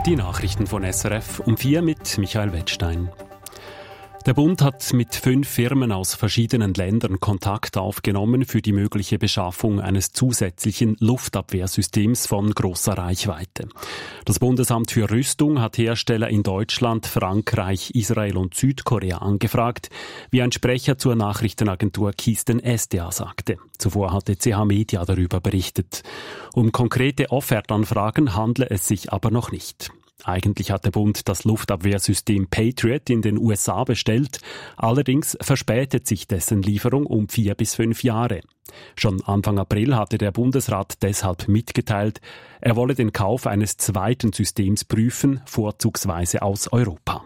Die Nachrichten von SRF um 4 mit Michael Wettstein. Der Bund hat mit 5 Firmen aus verschiedenen Ländern Kontakt aufgenommen für die mögliche Beschaffung eines zusätzlichen Luftabwehrsystems von grosser Reichweite. Das Bundesamt für Rüstung hat Hersteller in Deutschland, Frankreich, Israel und Südkorea angefragt, wie ein Sprecher zur Nachrichtenagentur Kisten SDA sagte. Zuvor hatte CH Media darüber berichtet. Um konkrete Offertanfragen handle es sich aber noch nicht. Eigentlich hat der Bund das Luftabwehrsystem Patriot in den USA bestellt, allerdings verspätet sich dessen Lieferung um 4 bis 5 Jahre. Schon Anfang April hatte der Bundesrat deshalb mitgeteilt, er wolle den Kauf eines zweiten Systems prüfen, vorzugsweise aus Europa.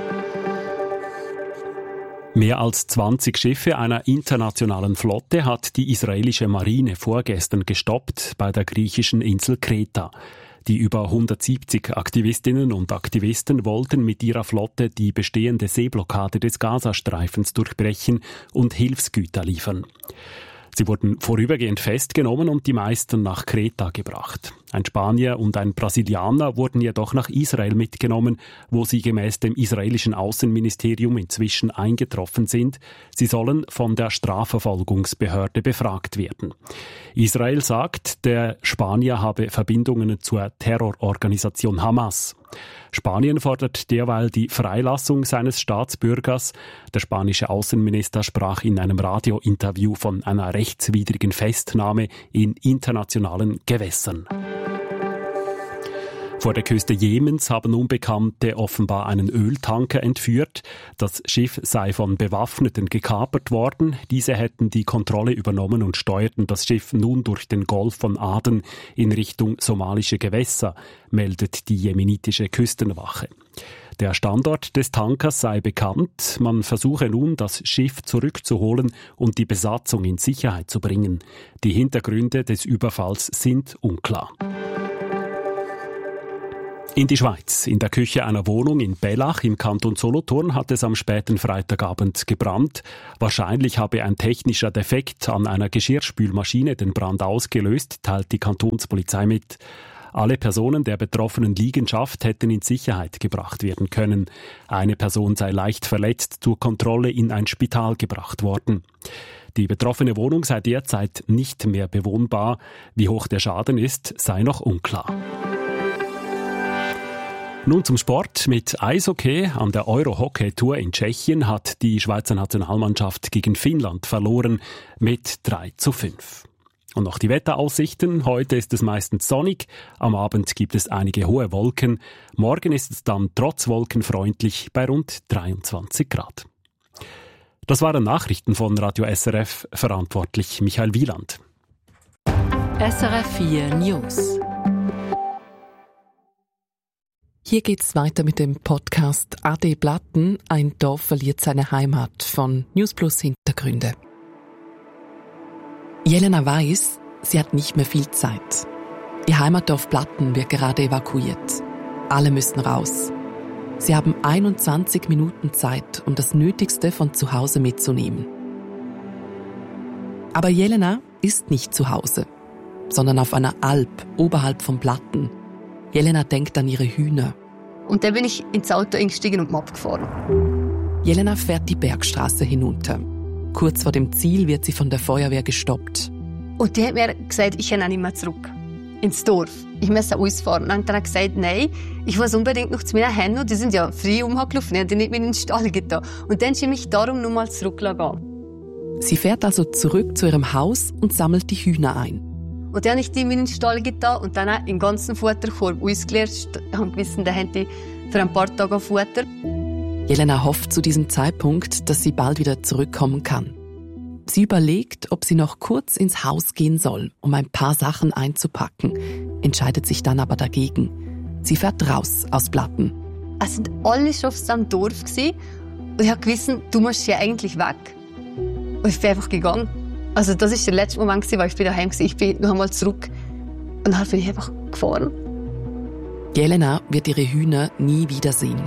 Mehr als 20 Schiffe einer internationalen Flotte hat die israelische Marine vorgestern gestoppt bei der griechischen Insel Kreta. Die über 170 Aktivistinnen und Aktivisten wollten mit ihrer Flotte die bestehende Seeblockade des Gazastreifens durchbrechen und Hilfsgüter liefern. Sie wurden vorübergehend festgenommen und die meisten nach Kreta gebracht. Ein Spanier und ein Brasilianer wurden jedoch nach Israel mitgenommen, wo sie gemäß dem israelischen Außenministerium inzwischen eingetroffen sind. Sie sollen von der Strafverfolgungsbehörde befragt werden. Israel sagt, der Spanier habe Verbindungen zur Terrororganisation Hamas. Spanien fordert derweil die Freilassung seines Staatsbürgers. Der spanische Außenminister sprach in einem Radiointerview von einer rechtswidrigen Festnahme in internationalen Gewässern. Vor der Küste Jemens haben Unbekannte offenbar einen Öltanker entführt. Das Schiff sei von Bewaffneten gekapert worden. Diese hätten die Kontrolle übernommen und steuerten das Schiff nun durch den Golf von Aden in Richtung somalische Gewässer, meldet die jemenitische Küstenwache. Der Standort des Tankers sei bekannt. Man versuche nun, das Schiff zurückzuholen und die Besatzung in Sicherheit zu bringen. Die Hintergründe des Überfalls sind unklar. In die Schweiz. In der Küche einer Wohnung in Bellach im Kanton Solothurn hat es am späten Freitagabend gebrannt. Wahrscheinlich habe ein technischer Defekt an einer Geschirrspülmaschine den Brand ausgelöst, teilt die Kantonspolizei mit. Alle Personen der betroffenen Liegenschaft hätten in Sicherheit gebracht werden können. Eine Person sei leicht verletzt zur Kontrolle in ein Spital gebracht worden. Die betroffene Wohnung sei derzeit nicht mehr bewohnbar. Wie hoch der Schaden ist, sei noch unklar. Nun zum Sport. Mit Eishockey an der Euro-Hockey-Tour in Tschechien hat die Schweizer Nationalmannschaft gegen Finnland verloren mit 3:5. Und noch die Wetteraussichten. Heute ist es meistens sonnig, am Abend gibt es einige hohe Wolken. Morgen ist es dann trotz Wolken freundlich bei rund 23 Grad. Das waren Nachrichten von Radio SRF, verantwortlich Michael Wieland. SRF 4 News. Hier geht's weiter mit dem Podcast AD Blatten, ein Dorf verliert seine Heimat von Newsplus Hintergründe. Jelena weiß, sie hat nicht mehr viel Zeit. Ihr Heimatdorf Blatten wird gerade evakuiert. Alle müssen raus. Sie haben 21 Minuten Zeit, um das Nötigste von zu Hause mitzunehmen. Aber Jelena ist nicht zu Hause, sondern auf einer Alp oberhalb von Blatten. Jelena denkt an ihre Hühner. Und dann bin ich ins Auto eingestiegen und abgefahren. Jelena fährt die Bergstraße hinunter. Kurz vor dem Ziel wird sie von der Feuerwehr gestoppt. Und die hat mir gesagt, ich kann auch nicht mehr zurück ins Dorf. Ich müsse ausfahren. Und dann hat er gesagt, nein, ich muss unbedingt noch zu meinen Händen. Die sind ja frei umgelaufen, die haben die nicht mehr in den Stall getan. Und dann habe ich darum noch mal zurückgelassen. Sie fährt also zurück zu ihrem Haus und sammelt die Hühner ein. Und dann habe ich die in meinen Stall getan und dann auch im ganzen Futterkorb ausgeleert. Ich habe gewissen, da haben die für ein paar Tage Futter. Jelena hofft zu diesem Zeitpunkt, dass sie bald wieder zurückkommen kann. Sie überlegt, ob sie noch kurz ins Haus gehen soll, um ein paar Sachen einzupacken, entscheidet sich dann aber dagegen. Sie fährt raus aus Blatten. Es sind alle schon auf dem Dorf gewesen. Und ich habe gewissen, du musst ja eigentlich weg. Und ich bin einfach gegangen. Also das war der letzte Moment, wo ich daheim war. Ich bin noch einmal zurück. Und dann bin ich einfach gefahren. Jelena wird ihre Hühner nie wiedersehen.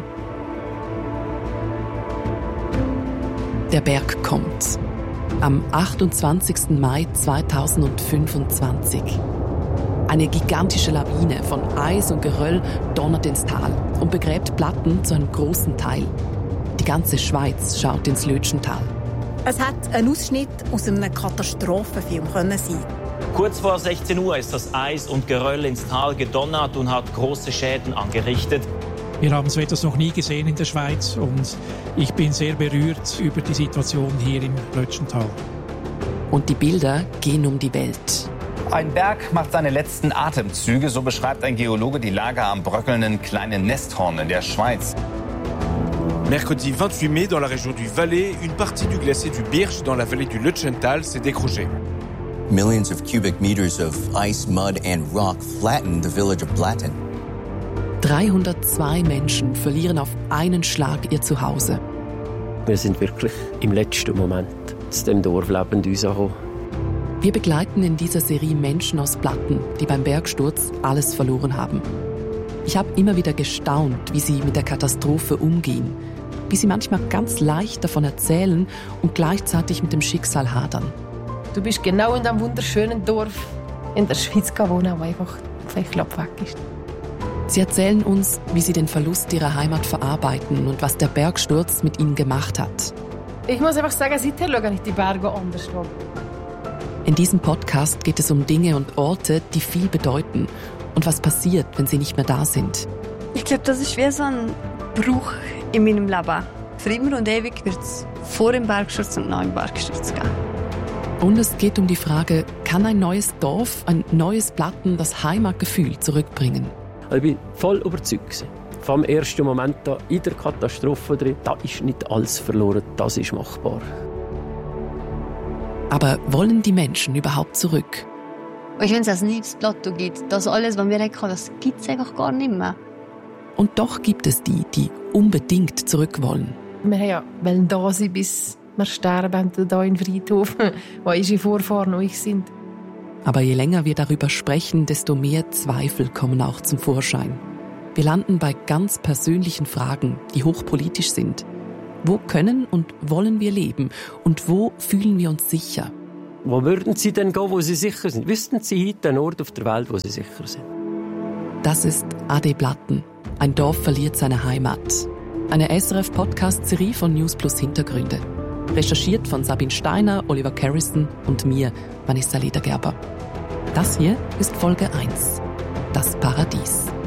Der Berg kommt. Am 28. Mai 2025. Eine gigantische Lawine von Eis und Geröll donnert ins Tal und begräbt Platten zu einem großen Teil. Die ganze Schweiz schaut ins Lötschental. Es hat ein Ausschnitt aus einem Katastrophenfilm sein. Kurz vor 16 Uhr ist das Eis und Geröll ins Tal gedonnert und hat große Schäden angerichtet. Wir haben so etwas noch nie gesehen in der Schweiz und ich bin sehr berührt über die Situation hier im Lötschental. Und die Bilder gehen um die Welt. Ein Berg macht seine letzten Atemzüge, so beschreibt ein Geologe die Lage am bröckelnden kleinen Nesthorn in der Schweiz. Mercredi 28 mai, dans la région du Valais, une partie du glacier du Birch dans la vallée du Lötschental s'est décrochée. Millions of cubic meters of ice, mud and rock flattened the village of Blatten. 302 Menschen verlieren auf einen Schlag ihr Zuhause. Wir sind wirklich im letzten Moment zu dem Dorf lebend uns angekommen. Wir begleiten in dieser Serie Menschen aus Blatten, die beim Bergsturz alles verloren haben. Ich habe immer wieder gestaunt, wie sie mit der Katastrophe umgehen, wie sie manchmal ganz leicht davon erzählen und gleichzeitig mit dem Schicksal hadern. Du bist genau in diesem wunderschönen Dorf in der Schweiz gewohnt, wo einfach vielleicht weg ist. Sie erzählen uns, wie sie den Verlust ihrer Heimat verarbeiten und was der Bergsturz mit ihnen gemacht hat. Ich muss einfach sagen, seither schaue ich die Berge anders an. In diesem Podcast geht es um Dinge und Orte, die viel bedeuten und was passiert, wenn sie nicht mehr da sind. Ich glaube, das ist wie so ein Bruch in meinem Leben. Für immer und ewig wird es vor dem Bergsturz und nach dem Bergsturz geben. Und es geht um die Frage, kann ein neues Dorf, ein neues Blatten das Heimatgefühl zurückbringen? Ich war voll überzeugt. Vom ersten Moment an in der Katastrophe drin, da ist nicht alles verloren, das ist machbar. Aber wollen die Menschen überhaupt zurück? Wenn es ein neues Plateau gibt, das alles, was wir hatten, das gibt es einfach gar nicht mehr. Und doch gibt es die, die unbedingt zurück wollen. Wir wollen da sein, bis wir sterben, hier im Friedhof, wo unsere Vorfahren noch sind. Aber je länger wir darüber sprechen, desto mehr Zweifel kommen auch zum Vorschein. Wir landen bei ganz persönlichen Fragen, die hochpolitisch sind. Wo können und wollen wir leben? Und wo fühlen wir uns sicher? Wo würden Sie denn gehen, wo Sie sicher sind? Wüssten Sie heute einen Ort auf der Welt, wo Sie sicher sind? Das ist Ade Blatten. Ein Dorf verliert seine Heimat. Eine SRF-Podcast-Serie von News Plus Hintergründe. Recherchiert von Sabine Steiner, Oliver Carrison und mir, Vanessa Ledergerber. Das hier ist Folge 1. Das Paradies.